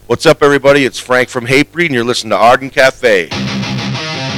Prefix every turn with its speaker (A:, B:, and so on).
A: What's up, everybody? It's Frank from Hatebreed, and you're listening to Arden Cafe.